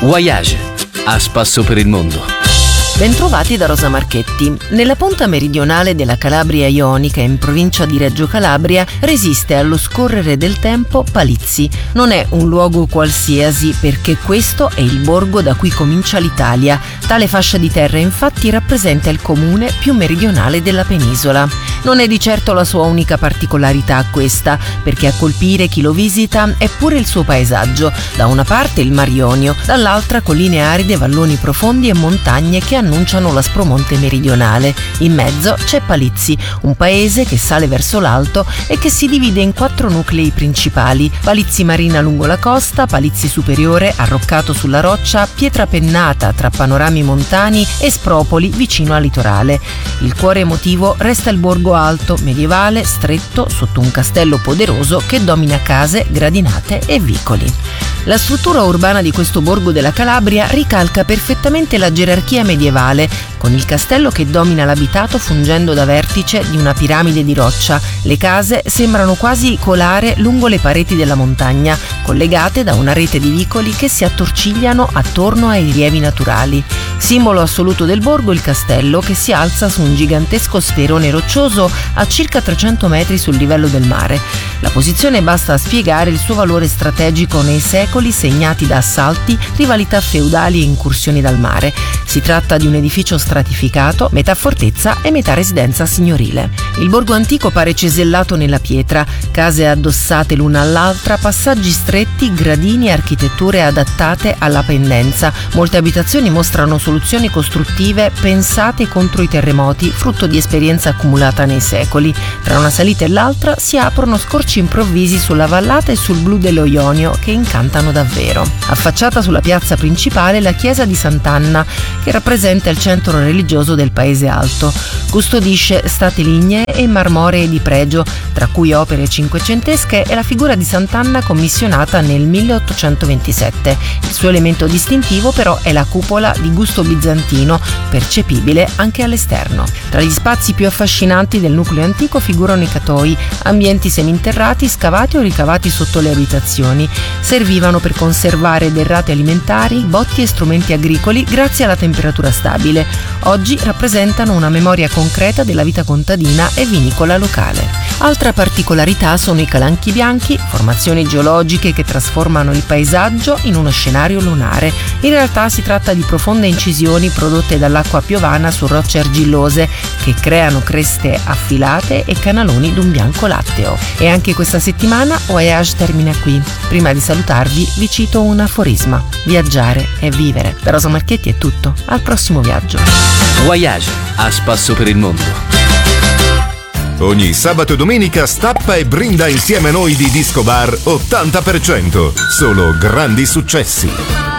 Voyage, a spasso per il mondo. Bentrovati da Rosa Marchetti. Nella punta meridionale della Calabria ionica, in provincia di Reggio Calabria, resiste allo scorrere del tempo Palizzi. Non è un luogo qualsiasi, perché questo è il borgo da cui comincia l'Italia. Tale fascia di terra infatti rappresenta il comune più meridionale della penisola. Non è di certo la sua unica particolarità questa, perché a colpire chi lo visita è pure il suo paesaggio. Da una parte il Mar Ionio, dall'altra colline aride, valloni profondi e montagne che annunciano l'Aspromonte meridionale. In mezzo c'è Palizzi, un paese che sale verso l'alto e che si divide in 4 nuclei principali: Palizzi Marina lungo la costa, Palizzi Superiore arroccato sulla roccia, Pietra Pennata tra panorami montani e Spropoli vicino al litorale. Il cuore emotivo resta il borgo alto, medievale, stretto, sotto un castello poderoso che domina case, gradinate e vicoli. La struttura urbana di questo borgo della Calabria ricalca perfettamente la gerarchia medievale, con il castello che domina l'abitato fungendo da vertice di una piramide di roccia. Le case sembrano quasi colare lungo le pareti della montagna, collegate da una rete di vicoli che si attorcigliano attorno ai rilievi naturali. Simbolo assoluto del borgo, il castello che si alza su un gigantesco sferone roccioso a circa 300 metri sul livello del mare. La posizione basta a spiegare il suo valore strategico nei secoli segnati da assalti, rivalità feudali e incursioni dal mare. Si tratta di un edificio stratificato, metà fortezza e metà residenza signorile. Il borgo antico pare cesellato nella pietra, case addossate l'una all'altra, passaggi stretti, gradini e architetture adattate alla pendenza. Molte abitazioni mostrano soluzioni costruttive pensate contro i terremoti, frutto di esperienza accumulata nei secoli. Tra una salita e l'altra si aprono scorci improvvisi sulla vallata e sul blu dello Ionio che incantano davvero. Affacciata sulla piazza principale la chiesa di Sant'Anna, che rappresenta il centro religioso del paese alto. Custodisce state lignee e marmoree di pregio, tra cui opere cinquecentesche e la figura di Sant'Anna commissionata nel 1827. Il suo elemento distintivo però è la cupola di gusto bizantino, percepibile anche all'esterno. Tra gli spazi più affascinanti del nucleo antico figurano i catoi, ambienti seminterrati scavati o ricavati sotto le abitazioni. Servivano per conservare derrate alimentari, botti e strumenti agricoli grazie alla temperatura stabile. Oggi rappresentano una memoria concreta della vita contadina e vinicola locale. Altra particolarità sono i calanchi bianchi, formazioni geologiche che trasformano il paesaggio in uno scenario lunare. In realtà si tratta di profonde incisioni prodotte dall'acqua piovana su rocce argillose che creano creste affilate e canaloni d'un bianco latteo. E anche questa settimana Voyage termina qui. Prima di salutarvi vi cito un aforisma: viaggiare è vivere. Da Rosa Marchetti è tutto, al prossimo viaggio. Voyage, a spasso per il mondo. Ogni sabato e domenica stappa e brinda insieme a noi di Disco Bar 80%. Solo grandi successi.